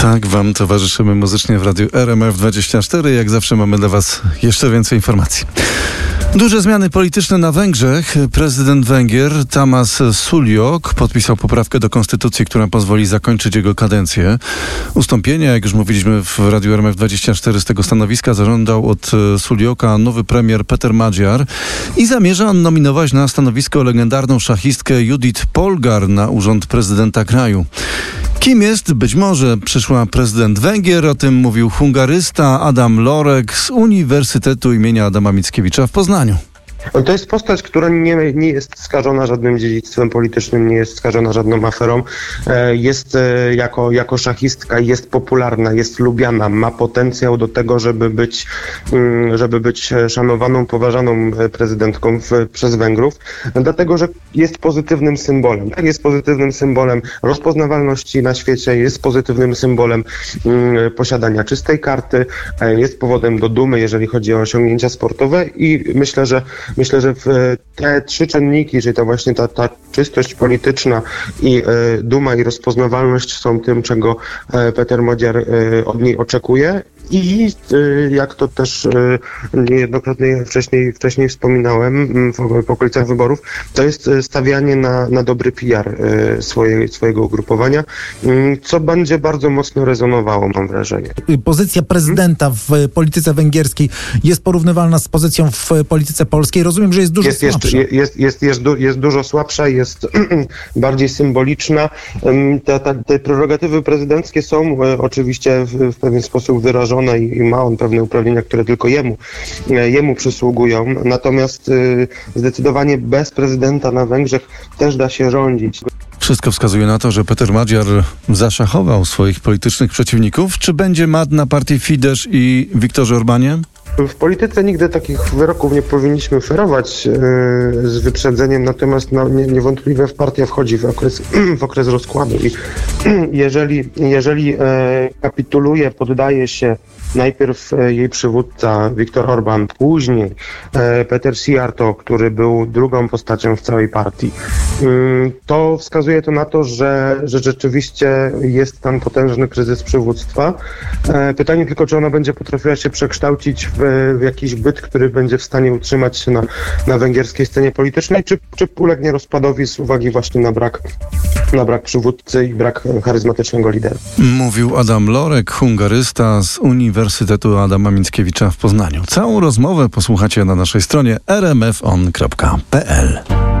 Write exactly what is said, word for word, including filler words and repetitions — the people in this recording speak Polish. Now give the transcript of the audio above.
Tak, wam towarzyszymy muzycznie w Radiu R M F dwadzieścia cztery. Jak zawsze mamy dla was jeszcze więcej informacji. Duże zmiany polityczne na Węgrzech. Prezydent Węgier Tamás Sulyok podpisał poprawkę do konstytucji, która pozwoli zakończyć jego kadencję. Ustąpienie, jak już mówiliśmy w Radiu R M F dwadzieścia cztery, z tego stanowiska zażądał od Sulyoka nowy premier Peter Magyar i zamierza on nominować na stanowisko legendarną szachistkę Judith Polgar na urząd prezydenta kraju. Kim jest być może przyszła prezydent Węgier? O tym mówił hungarysta Adam Lorek z Uniwersytetu imienia Adama Mickiewicza w Poznaniu. To jest postać, która nie, nie jest skażona żadnym dziedzictwem politycznym, nie jest skażona żadną aferą. Jest jako, jako szachistka, jest popularna, jest lubiana, ma potencjał do tego, żeby być, żeby być szanowaną, poważaną prezydentką w, przez Węgrów, dlatego, że jest pozytywnym symbolem. Tak, jest pozytywnym symbolem rozpoznawalności na świecie, jest pozytywnym symbolem posiadania czystej karty, jest powodem do dumy, jeżeli chodzi o osiągnięcia sportowe i myślę, że Myślę, że te trzy czynniki, czyli to właśnie ta, ta czystość polityczna i e, duma i rozpoznawalność są tym, czego e, Peter Magyar e, od niej oczekuje. I e, jak to też e, niejednokrotnie wcześniej, wcześniej wspominałem w, w okolicach wyborów, to jest stawianie na, na dobry P R e, swoje, swojego ugrupowania, co będzie bardzo mocno rezonowało, mam wrażenie. Pozycja prezydenta w polityce węgierskiej jest porównywalna z pozycją w polityce polskiej. Rozumiem, że jest dużo jest, słabsza. Jest, jest, jest, jest, du, jest dużo słabsza, jest bardziej symboliczna. Te, te, te prerogatywy prezydenckie są e, oczywiście w, w pewien sposób wyrażone i, i ma on pewne uprawnienia, które tylko jemu, e, jemu przysługują. Natomiast e, zdecydowanie bez prezydenta na Węgrzech też da się rządzić. Wszystko wskazuje na to, że Peter Magyar zaszachował swoich politycznych przeciwników. Czy będzie mat na partii Fidesz i Viktorze Orbanie? W polityce nigdy takich wyroków nie powinniśmy ferować yy, z wyprzedzeniem, natomiast no, nie, niewątpliwie partia wchodzi w okres, w okres rozkładu i jeżeli, jeżeli yy, kapituluje, poddaje się najpierw yy, jej przywódca Viktor Orban, później yy, Peter Szijjártó, który był drugą postacią w całej partii, yy, to wskazuje to na to, że, że rzeczywiście jest tam potężny kryzys przywództwa. Yy, pytanie tylko, czy ona będzie potrafiła się przekształcić w w jakiś byt, który będzie w stanie utrzymać się na, na węgierskiej scenie politycznej, czy, czy ulegnie rozpadowi z uwagi właśnie na brak, na brak przywódcy i brak charyzmatycznego lidera. Mówił Adam Lorek, hungarysta z Uniwersytetu Adama Mickiewicza w Poznaniu. Całą rozmowę posłuchacie na naszej stronie r m f on kropka p l.